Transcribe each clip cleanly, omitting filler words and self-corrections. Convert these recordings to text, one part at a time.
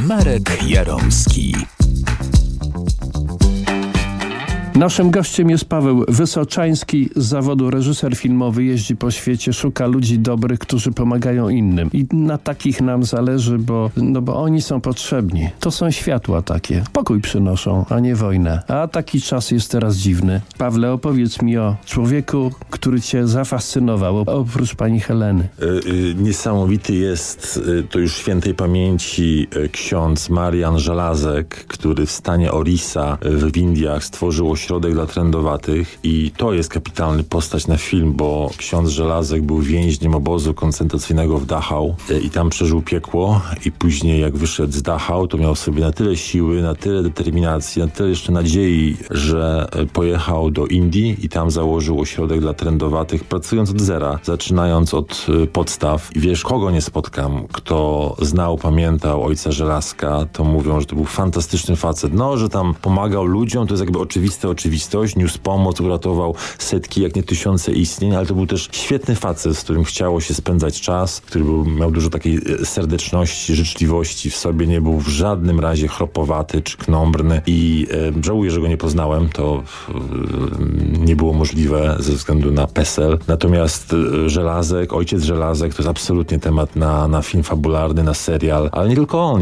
Marek Jaromski. Naszym gościem jest Paweł Wysoczański, z zawodu reżyser filmowy, jeździ po świecie, szuka ludzi dobrych, którzy pomagają innym. I na takich nam zależy, bo oni są potrzebni. To są światła takie. Pokój przynoszą, a nie wojnę. A taki czas jest teraz dziwny. Pawle, opowiedz mi o człowieku, który cię zafascynował, oprócz pani Heleny. Niesamowity jest, to już świętej pamięci, ksiądz Marian Żelazek, który w stanie Orissa w Indiach stworzył ośrodek dla trędowatych i to jest kapitalny postać na film, bo ksiądz Żelazek był więźniem obozu koncentracyjnego w Dachau i tam przeżył piekło i później jak wyszedł z Dachau, to miał w sobie na tyle siły, na tyle determinacji, na tyle jeszcze nadziei, że pojechał do Indii i tam założył ośrodek dla trędowatych, pracując od zera, zaczynając od podstaw. I wiesz, kogo nie spotkam, kto znał, pamiętał ojca Żelazka, to mówią, że to był fantastyczny facet. No, że tam pomagał ludziom, to jest jakby oczywistość, niósł pomoc, uratował setki, jak nie tysiące istnień, ale to był też świetny facet, z którym chciało się spędzać czas, który miał dużo takiej serdeczności, życzliwości w sobie, nie był w żadnym razie chropowaty czy knombrny i żałuję, że go nie poznałem, to nie było możliwe ze względu na PESEL. Natomiast Żelazek, ojciec Żelazek to jest absolutnie temat na film fabularny, na serial, ale nie tylko on,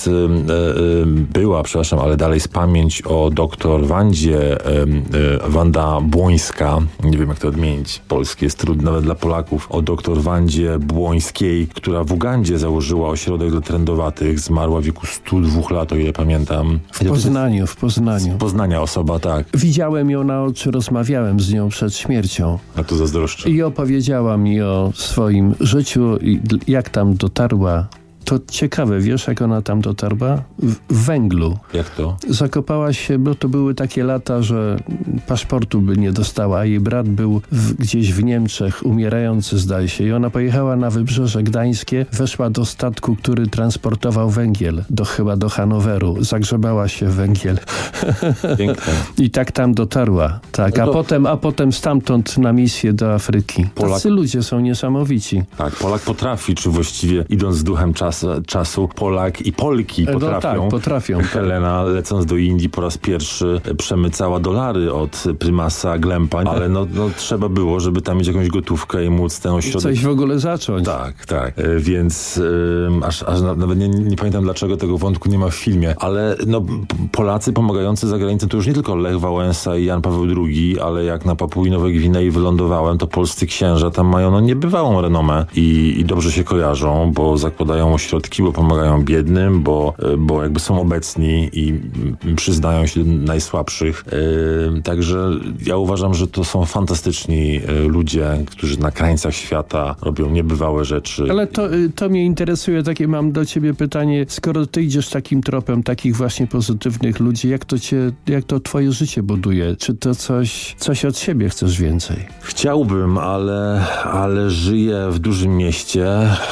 ale dalej z pamięć o doktor Wandzie, Wanda Błońska, nie wiem jak to odmienić, polskie jest trudne nawet dla Polaków, o doktor Wandzie Błońskiej, która w Ugandzie założyła ośrodek dla trędowatych, zmarła w wieku 102 lat, o ile pamiętam. W Poznaniu. Z Poznania osoba, tak. Widziałem ją na oczy, rozmawiałem z nią przed śmiercią. A to zazdroszczę. I opowiedziała mi o swoim życiu i jak tam dotarła. To ciekawe, wiesz, jak ona tam dotarła? W węglu. Jak to? Zakopała się, bo to były takie lata, że paszportu by nie dostała, a jej brat był gdzieś w Niemczech, umierający zdaje się. I ona pojechała na Wybrzeże Gdańskie, weszła do statku, który transportował węgiel, chyba do Hanoweru. Zagrzebała się w węgiel. Piękne. I tak tam dotarła. Tak, no to... a potem stamtąd na misję do Afryki. Tacy ludzie są niesamowici. Tak, Polak potrafi, czy właściwie idąc z duchem czasu, Polak i Polki potrafią. Helena, lecąc do Indii po raz pierwszy, przemycała dolary od prymasa Glempa, ale no trzeba było, żeby tam mieć jakąś gotówkę i móc ten ośrodek... Coś w ogóle zacząć. Tak. Więc aż nawet nie pamiętam, dlaczego tego wątku nie ma w filmie, ale Polacy pomagający za granicą to już nie tylko Lech Wałęsa i Jan Paweł II, ale jak na Papui Nowej Gwinei wylądowałem, to polscy księża tam mają niebywałą renomę i dobrze się kojarzą, bo zakładają ośrodki, bo pomagają biednym, bo jakby są obecni i przyznają się do najsłabszych. Także ja uważam, że to są fantastyczni ludzie, którzy na krańcach świata robią niebywałe rzeczy. Ale to mnie interesuje, takie mam do ciebie pytanie, skoro ty idziesz takim tropem takich właśnie pozytywnych ludzi, jak to twoje życie buduje? Czy to coś od siebie chcesz więcej? Chciałbym, ale żyję w dużym mieście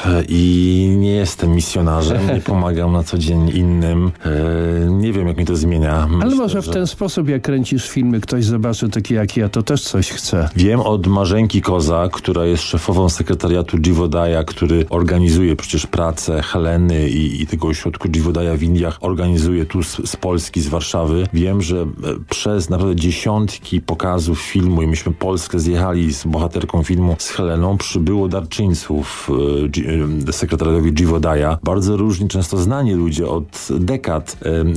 i nie jestem misjonarzem, nie pomagam na co dzień innym. Nie wiem, jak mi to zmienia. Ale może w ten sposób, jak kręcisz filmy, ktoś zobaczy taki jak ja, to też coś chce. Wiem od Marzenki Kozak, która jest szefową sekretariatu Jeevodaya, który organizuje przecież pracę Heleny i tego ośrodku Jeevodaya w Indiach, organizuje tu z Polski, z Warszawy. Wiem, że przez naprawdę dziesiątki pokazów filmu i myśmy Polskę zjechali z bohaterką filmu, z Heleną, przybyło darczyńców sekretariatowi Jeevodaya. Bardzo różni, często znani ludzie od dekad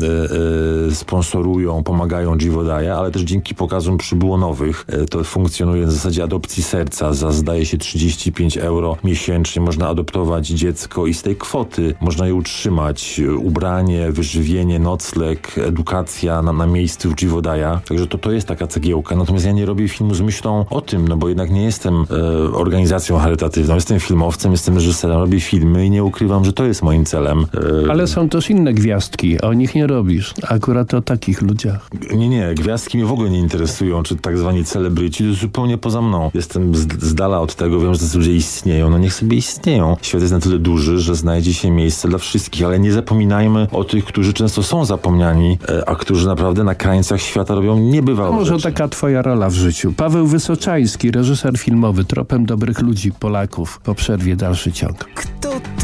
sponsorują, pomagają Jeevodaya, ale też dzięki pokazom przybyło nowych. To funkcjonuje na zasadzie adopcji serca. Za zdaje się 35 euro miesięcznie można adoptować dziecko i z tej kwoty można je utrzymać. Ubranie, wyżywienie, nocleg, edukacja na miejscu w Jeevodaya. Także to jest taka cegiełka. Natomiast ja nie robię filmu z myślą o tym, bo jednak nie jestem organizacją charytatywną. Jestem filmowcem, jestem reżyserem, robię filmy i nie ukrywam, że to jest moim celem. Ale są też inne gwiazdki, a o nich nie robisz. Akurat o takich ludziach. Nie. Gwiazdki mnie w ogóle nie interesują, czy tak zwani celebryci. To jest zupełnie poza mną. Jestem z dala od tego, wiem, że tacy ludzie istnieją. Niech sobie istnieją. Świat jest na tyle duży, że znajdzie się miejsce dla wszystkich, ale nie zapominajmy o tych, którzy często są zapomniani, a którzy naprawdę na krańcach świata robią niebywałe rzeczy. Może taka twoja rola w życiu. Paweł Wysoczański, reżyser filmowy, tropem dobrych ludzi, Polaków. Po przerwie dalszy ciąg. Kto to